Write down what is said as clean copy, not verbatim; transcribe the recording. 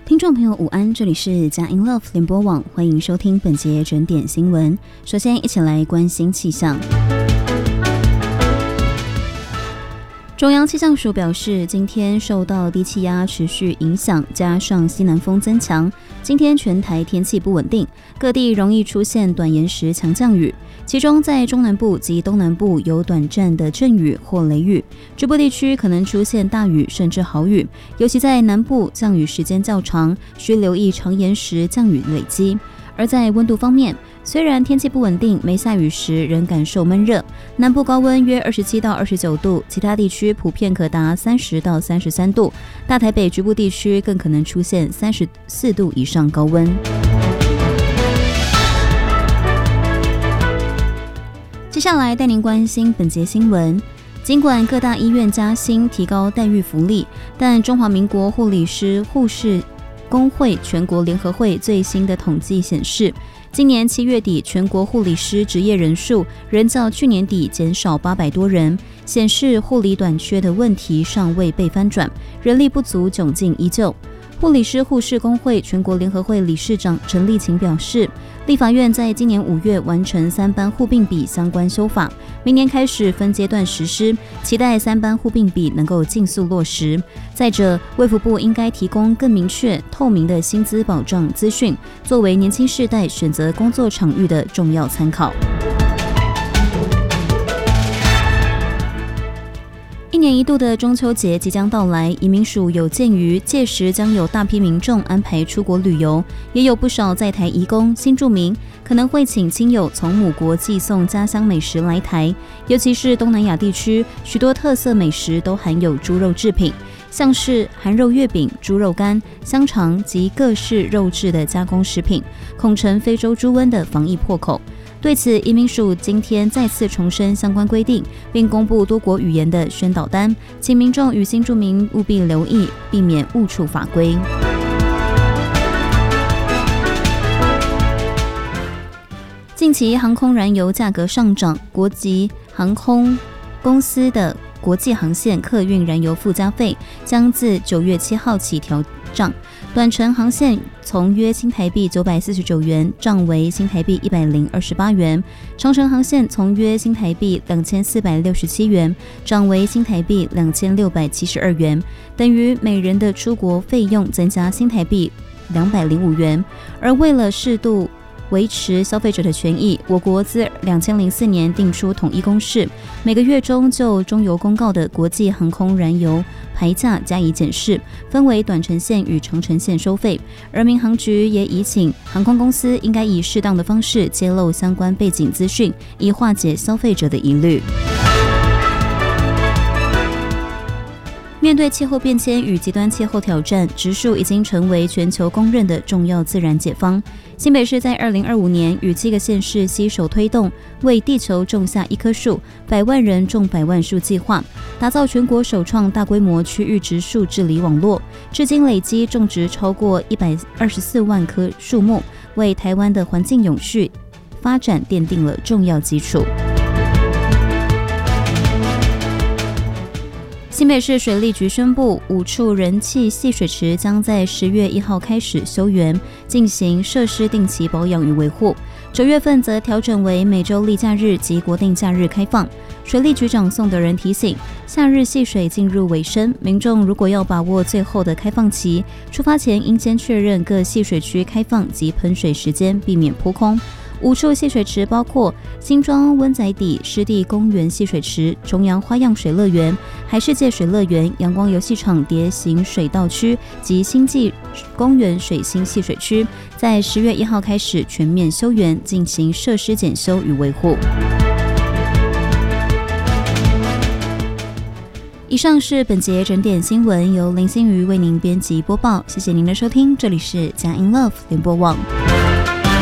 听众朋友午安，这里是佳音 Love 联播网，欢迎收听本节整点新闻。首先一起来关心气象。中央气象署表示，今天受到低气压持续影响，加上西南风增强，今天全台天气不稳定，各地容易出现短延时强降雨，其中在中南部及东南部有短暂的阵雨或雷雨，局部地区可能出现大雨甚至豪雨，尤其在南部降雨时间较长，需留意长延时降雨累积。而在温度方面，虽然天气不稳定，没下雨时仍感受闷热，南部高温约27到29度，其他地区普遍可达30到33度，大台北局部地区更可能出现34度以上高温。接下来带您关心本节新闻。尽管各大医院加薪提高待遇福利，但中华民国护理师护士工会全国联合会最新的统计显示，今年7月底全国护理师职业人数仍较去年底减少800多人，显示护理短缺的问题尚未被翻转，人力不足窘境依旧。护理师护士工会全国联合会理事长陈立勤表示，立法院在今年5月完成3班护病比相关修法，明年开始分阶段实施，期待3班护病比能够尽速落实。再者，卫福部应该提供更明确、透明的薪资保障资讯，作为年轻世代选择工作场域的重要参考。1年1度的中秋节即将到来，移民署有鉴于届时将有大批民众安排出国旅游，也有不少在台移工、新住民可能会请亲友从母国寄送家乡美食来台，尤其是东南亚地区，许多特色美食都含有猪肉制品，像是含肉月饼、猪肉干、香肠及各式肉制的加工食品，恐成非洲猪瘟的防疫破口。对此，移民署今天再次重申相关规定，并公布多国语言的宣导单，请民众与新住民务必留意，避免误触法规。近期航空燃油价格上涨，国际航空公司的国际航线客运燃油附加费将自9月7号起调涨，短程航线从约新台币949元涨为新台币128元，长程航线从约新台币2467元涨为新台币2672元，等于每人的出国费用增加新台币205元。而为了适度维持消费者的权益，我国自2004年定出统一公式，每个月中就中油公告的国际航空燃油牌价加以检视，分为短程线与长程线收费。而民航局也已请航空公司应该以适当的方式揭露相关背景资讯，以化解消费者的疑虑。面对气候变迁与极端气候挑战，植树已经成为全球公认的重要自然解方。新北市在2025年与7个县市携手推动为地球种下1棵树，100万人种100万树计划，打造全国首创大规模区域植树治理网络，至今累积种植超过124万棵树木，为台湾的环境永续发展奠定了重要基础。新北市水利局宣布，5处人气戏水池将在10月1号开始休园，进行设施定期保养与维护。9月份则调整为每周例假日及国定假日开放。水利局长宋德仁提醒，夏日戏水进入尾声，民众如果要把握最后的开放期，出发前应先确认各戏水区开放及喷水时间，避免扑空。5处戏水池包括新庄温仔底湿地公园戏水池、重阳花样水乐园、海世界水乐园、阳光游戏场蝶形水道区及星际公园水星戏水区，在10月1号开始全面休园，进行设施检修与维护。以上是本节整点新闻，由林心瑜为您编辑播报，谢谢您的收听，这里是佳音 Love 联播网。